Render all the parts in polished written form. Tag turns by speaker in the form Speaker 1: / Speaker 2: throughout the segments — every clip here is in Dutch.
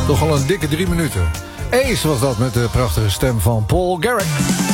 Speaker 1: Toch al een dikke 3 minuten. Ace was dat met de prachtige stem van Paul Garrick.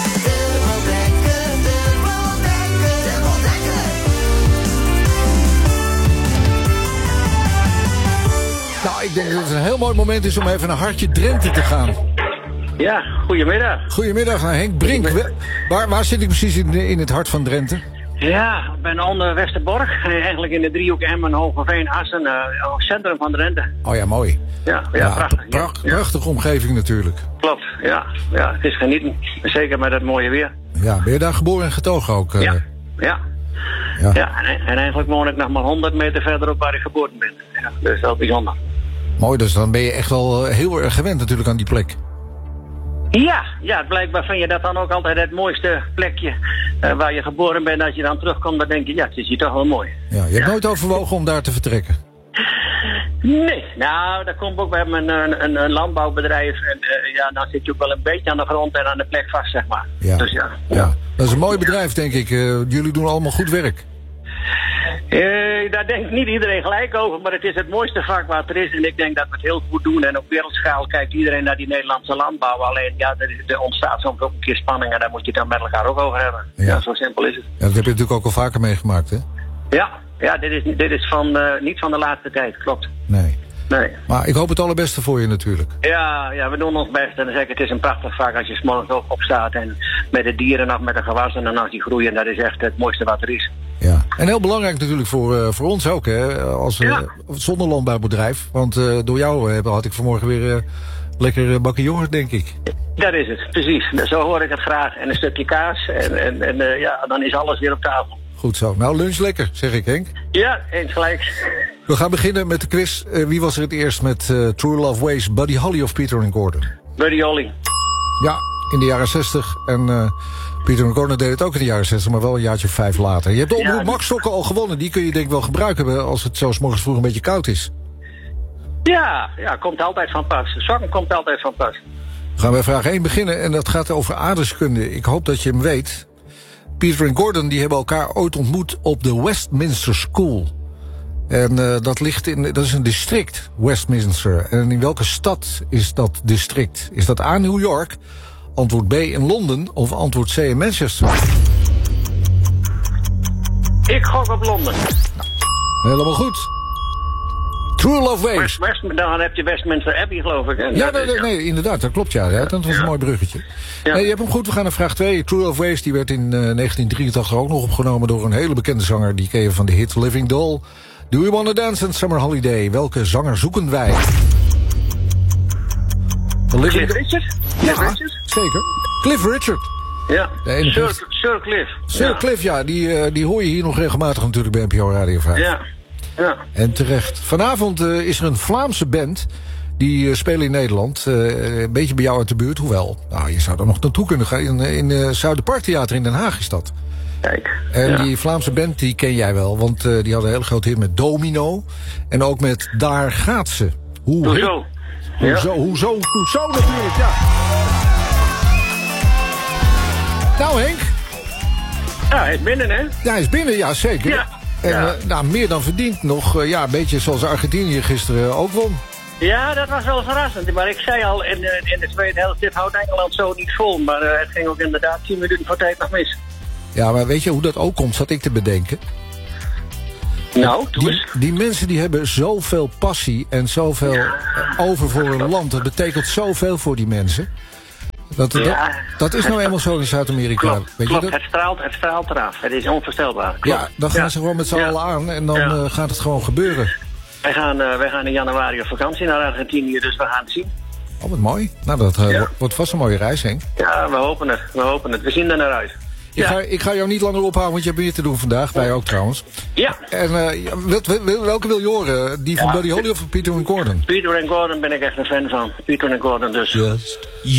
Speaker 1: Nou, ik denk dat het een heel mooi moment is om even naar Hartje Drenthe te gaan.
Speaker 2: Ja, goedemiddag.
Speaker 1: Goedemiddag, Henk Brink. Waar zit ik precies in het hart van Drenthe?
Speaker 2: Ja, ik ben onder Westerbork. Eigenlijk in de driehoek Emmen, Hogeveen, Assen. Het centrum van Drenthe.
Speaker 1: Oh ja, mooi.
Speaker 2: Ja, prachtig.
Speaker 1: Prachtige omgeving natuurlijk.
Speaker 2: Klopt, ja. Het is genieten. Zeker met het mooie weer.
Speaker 1: Ja, ben je daar geboren en getogen ook?
Speaker 2: Ja, en eigenlijk woon ik nog maar 100 meter verderop waar ik geboren ben. Ja, dat is wel bijzonder.
Speaker 1: Mooi, dus dan ben je echt wel heel erg gewend natuurlijk aan die plek.
Speaker 2: Ja, blijkbaar vind je dat dan ook altijd het mooiste plekje waar je geboren bent. Als je dan terugkomt, dan denk je, ja, het is hier toch wel mooi.
Speaker 1: Ja, je hebt nooit overwogen om daar te vertrekken?
Speaker 2: Nee, nou, dat komt ook. We hebben een landbouwbedrijf en dan zit je ook wel een beetje aan de grond en aan de plek vast, zeg maar.
Speaker 1: Ja.
Speaker 2: Dus ja.
Speaker 1: Dat is een mooi bedrijf, denk ik. Jullie doen allemaal goed werk.
Speaker 2: Daar denkt niet iedereen gelijk over, maar het is het mooiste vak wat er is. En ik denk dat we het heel goed doen. En op wereldschaal kijkt iedereen naar die Nederlandse landbouw. Alleen, ja, er ontstaat soms ook een keer spanning en daar moet je het dan met elkaar ook over hebben. Ja, zo simpel is het. Ja,
Speaker 1: dat heb je natuurlijk ook al vaker meegemaakt, hè?
Speaker 2: Ja, dit is niet van de laatste tijd, klopt.
Speaker 1: Nee. Maar ik hoop het allerbeste voor je natuurlijk. Ja,
Speaker 2: we doen ons best. En dan zeg ik, het is een prachtig vak als je 's morgens opstaat en met de dieren nog met de gewassen en als die groeien. Dat is echt het mooiste wat er is.
Speaker 1: Ja, en heel belangrijk natuurlijk voor ons ook, hè, als zonder landbouwbedrijf. Want door jou had ik vanmorgen weer lekker bakken yoghurt, denk ik.
Speaker 2: Dat is het, precies. Zo hoor ik het graag. En een stukje kaas en dan is alles weer op tafel.
Speaker 1: Goed zo. Nou, lunch lekker, zeg ik, Henk.
Speaker 2: Ja, eens gelijk.
Speaker 1: We gaan beginnen met de quiz. Wie was er het eerst met True Love Ways? Buddy Holly of Peter and Gordon?
Speaker 2: Buddy Holly.
Speaker 1: Ja, in de jaren 60. En Peter and Gordon deed het ook in de jaren 60, maar wel een jaartje 5 later. Je hebt de omroep Maxstokken al gewonnen. Die kun je denk ik wel gebruiken als het zo 's morgens vroeg een beetje koud is.
Speaker 2: Ja, komt altijd van pas. Sokken komt altijd van pas.
Speaker 1: We gaan bij vraag 1 beginnen en dat gaat over aardrijkskunde. Ik hoop dat je hem weet. Peter en Gordon die hebben elkaar ooit ontmoet op de Westminster School. En dat is een district, Westminster. En in welke stad is dat district? Is dat A, New York, antwoord B in Londen of antwoord C in Manchester?
Speaker 2: Ik gok op Londen.
Speaker 1: Helemaal goed. True Love Ways.
Speaker 2: Dan heb je Westminster Abbey, geloof ik.
Speaker 1: Nee, inderdaad, dat klopt, ja. Dat was een mooi bruggetje. Ja. Nee, je hebt hem goed, we gaan naar vraag 2. True Love Ways, die werd in 1983 ook nog opgenomen door een hele bekende zanger. Die ken je van de hit Living Doll. Do You Wanna Dance and Summer Holiday. Welke zanger zoeken wij?
Speaker 2: Cliff Richard?
Speaker 1: Ja, zeker. Cliff Richard.
Speaker 2: Ja, Sir Cliff.
Speaker 1: Sir Cliff, ja, die hoor je hier nog regelmatig natuurlijk bij NPO Radio 5.
Speaker 2: Ja.
Speaker 1: En terecht. Vanavond is er een Vlaamse band. Die spelen in Nederland. Een beetje bij jou uit de buurt. Hoewel, je zou er nog naartoe kunnen gaan. In Zuiderparktheater in Den Haag is dat.
Speaker 2: Kijk.
Speaker 1: En die Vlaamse band, die ken jij wel. Want die hadden een hele grote hit met Domino. En ook met Daar gaat ze.
Speaker 2: Hoezo
Speaker 1: natuurlijk, ja. Nou, Henk.
Speaker 2: Ja, hij is binnen, hè?
Speaker 1: Ja, hij is binnen, ja, zeker.
Speaker 2: Ja.
Speaker 1: En meer dan verdiend nog. Een beetje zoals Argentinië gisteren ook won.
Speaker 2: Ja, dat was wel verrassend. Maar ik zei al, in de tweede helft, dit houdt Engeland zo niet vol. Maar het ging ook inderdaad 10 minuten voor tijd nog mis.
Speaker 1: Ja, maar weet je hoe dat ook komt, zat ik te bedenken?
Speaker 2: Nou,
Speaker 1: die mensen die hebben zoveel passie en zoveel over voor hun land. Dat betekent zoveel voor die mensen. Dat is nou eenmaal zo in Zuid-Amerika.
Speaker 2: Klopt. Het straalt eraf. Het is onvoorstelbaar. Klopt.
Speaker 1: Ja, dan gaan ze gewoon met z'n allen aan en dan gaat het gewoon gebeuren.
Speaker 2: Wij gaan in januari op vakantie naar Argentinië, dus we gaan het zien.
Speaker 1: Oh, wat mooi. Nou, dat wordt vast een mooie reis, Henk.
Speaker 2: Ja, we hopen het. We zien er naar uit.
Speaker 1: Ik ga jou niet langer ophouden, want je hebt meer te doen vandaag. Wij ook trouwens.
Speaker 2: Ja.
Speaker 1: En welke wil je horen? Die van Buddy Holly of van Peter and Gordon?
Speaker 2: Peter and Gordon ben ik echt een fan van. Peter and Gordon dus.
Speaker 3: Just